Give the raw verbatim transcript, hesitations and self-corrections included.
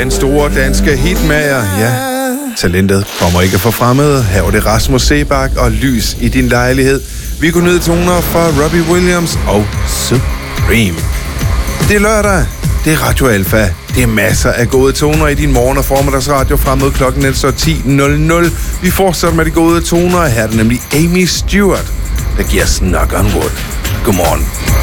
Den store danske hitmager, ja. Talentet kommer ikke for fremmede. Her var det Rasmus Seebach og Lys i din lejlighed. Vi kunne nyde toner fra Robbie Williams og Supreme. Det er lørdag. Det er Radio Alfa. Det er masser af gode toner i din morgen- og formiddagsradio frem mod klokken ti nul nul. Vi fortsætter med de gode toner. Her er det nemlig Amy Stewart, der giver Knock on Wood. Godmorgen.